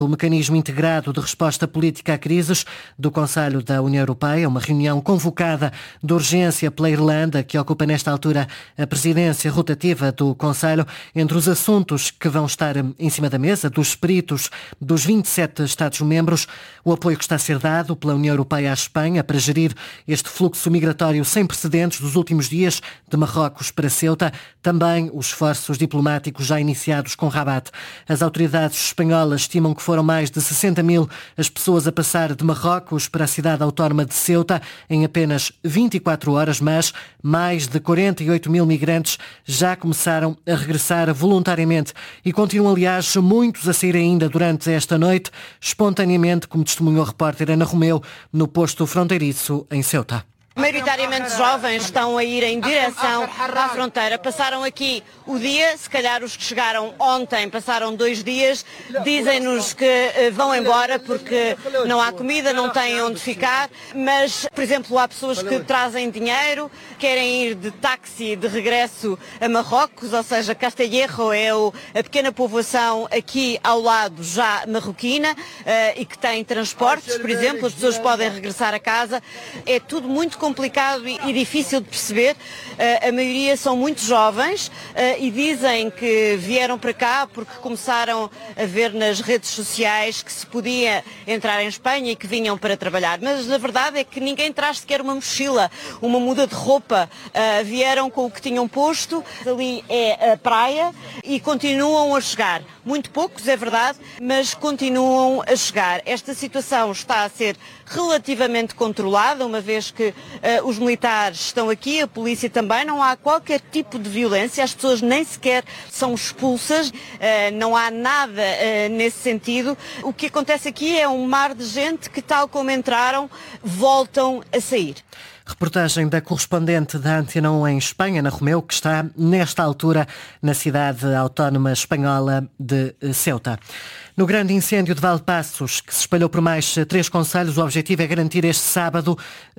O mecanismo integrado de resposta política a crises do Conselho da União Europeia, uma reunião convocada de urgência pela Irlanda, que ocupa nesta altura a presidência rotativa do Conselho. Entre os assuntos que vão estar em cima da mesa dos espíritos dos 27 Estados-membros, o apoio que está a ser dado pela União Europeia à Espanha para gerir este fluxo migratório sem precedentes dos últimos dias de Marrocos para Ceuta, também os esforços diplomáticos já iniciados com Rabat. As autoridades espanholas estimam que foram mais de 60 mil as pessoas a passar de Marrocos para a cidade autónoma de Ceuta em apenas 24 horas, mas mais de 48 mil migrantes já começaram a regressar voluntariamente e continuam, aliás, muitos a sair ainda durante esta noite, espontaneamente, como testemunhou a repórter Ana Romeu, no posto fronteiriço em Ceuta. Maioritariamente jovens estão a ir em direção à fronteira. Passaram aqui o dia, se calhar os que chegaram ontem passaram 2 dias, dizem-nos que vão embora porque não há comida, não têm onde ficar, mas, por exemplo, há pessoas que trazem dinheiro, querem ir de táxi de regresso a Marrocos, ou seja, Castellerro é a pequena povoação aqui ao lado já marroquina e que tem transportes, por exemplo, as pessoas podem regressar a casa. É tudo muito complicado e difícil de perceber. A maioria são muito jovens e dizem que vieram para cá porque começaram a ver nas redes sociais que se podia entrar em Espanha e que vinham para trabalhar. Mas a verdade é que ninguém traz sequer uma mochila, uma muda de roupa. Vieram com o que tinham posto. Ali é a praia e continuam a chegar. Muito poucos, é verdade, mas continuam a chegar. Esta situação está a ser relativamente controlada, uma vez que os militares estão aqui, a polícia também, não há qualquer tipo de violência, as pessoas nem sequer são expulsas, não há nada nesse sentido. O que acontece aqui é um mar de gente que, tal como entraram, voltam a sair. Reportagem da correspondente da Antena 1 em Espanha, Ana Romeu, que está nesta altura na cidade autónoma espanhola de Ceuta. No grande incêndio de Valdepaços, que se espalhou por mais 3 concelhos, o objetivo é garantir este sábado,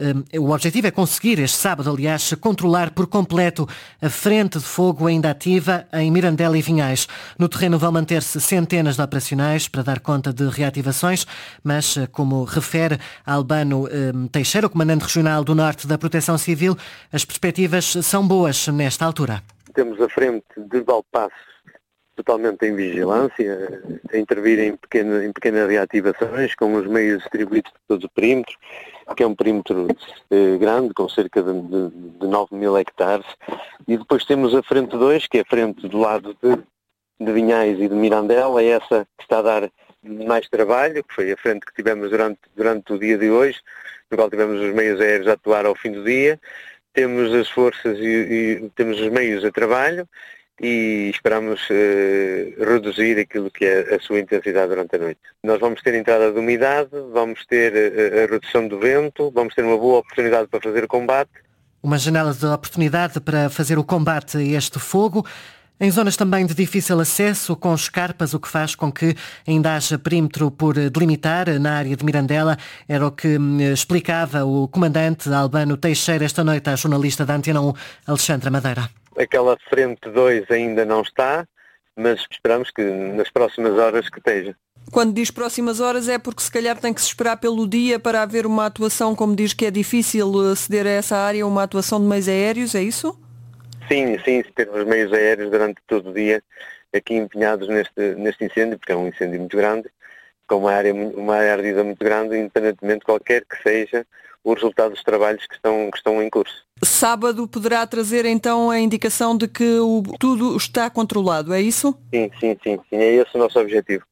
conseguir este sábado, aliás, controlar por completo a frente de fogo ainda ativa em Mirandela e Vinhais. No terreno vão manter-se centenas de operacionais para dar conta de reativações, mas, como refere Albano Teixeira, o comandante regional do Norte da Proteção Civil, as perspectivas são boas nesta altura. Temos a frente de Valdepaços totalmente em vigilância, a intervir em pequenas reativações, com os meios distribuídos por todo o perímetro, que é um perímetro grande, com cerca de 9 mil hectares. E depois temos a frente 2, que é a frente do lado de Vinhais e de Mirandela, é essa que está a dar mais trabalho, que foi a frente que tivemos durante o dia de hoje, no qual tivemos os meios aéreos a atuar ao fim do dia. Temos as forças e temos os meios a trabalho, e esperamos reduzir aquilo que é a sua intensidade durante a noite. Nós vamos ter entrada de umidade, vamos ter a redução do vento, vamos ter uma boa oportunidade para fazer o combate. Uma janela de oportunidade para fazer o combate a este fogo, em zonas também de difícil acesso, com escarpas, o que faz com que ainda haja perímetro por delimitar na área de Mirandela. Era o que explicava o comandante Albano Teixeira esta noite à jornalista da Antena 1, Alexandra Madeira. Aquela frente 2 ainda não está, mas esperamos que nas próximas horas que esteja. Quando diz próximas horas é porque se calhar tem que se esperar pelo dia para haver uma atuação, como diz que é difícil aceder a essa área, uma atuação de meios aéreos, é isso? Sim, termos meios aéreos durante todo o dia aqui empenhados neste incêndio, porque é um incêndio muito grande, com uma área ardida muito grande, independentemente de qualquer que seja o resultado dos trabalhos que estão em curso. Sábado poderá trazer então a indicação de que tudo está controlado, é isso? Sim, é esse o nosso objetivo.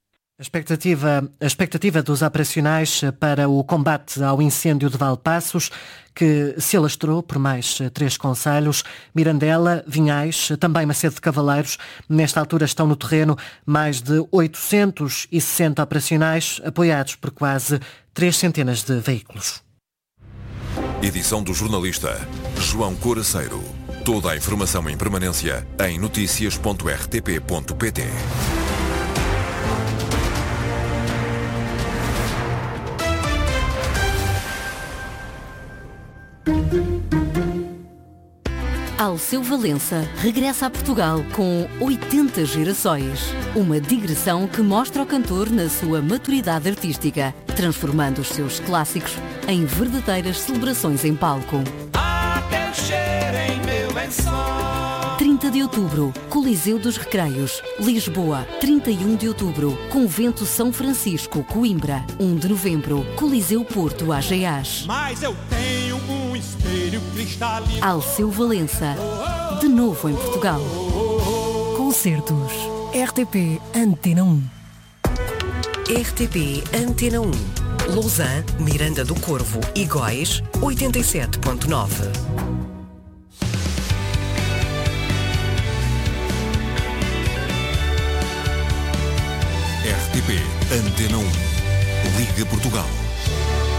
A expectativa dos operacionais para o combate ao incêndio de Valdepaços, que se alastrou por mais 3 concelhos, Mirandela, Vinhais, também Macedo de Cavaleiros. Nesta altura estão no terreno mais de 860 operacionais, apoiados por quase 3 centenas de veículos. Edição do jornalista João Coraceiro. Toda a informação em permanência em noticias.rtp.pt. Alceu Valença regressa a Portugal com 80 gerações. Uma digressão que mostra o cantor na sua maturidade artística, transformando os seus clássicos em verdadeiras celebrações em palco. 30 de outubro, Coliseu dos Recreios, Lisboa. 31 de outubro, Convento São Francisco, Coimbra. 1 de novembro, Coliseu Porto, AGAs. Mas eu tenho um espelho cristalino. Alceu Valença, de novo em Portugal. Concertos. RTP Antena 1. RTP Antena 1. Lausanne, Miranda do Corvo e Góis, 87.9. RTP Antena 1. Liga Portugal.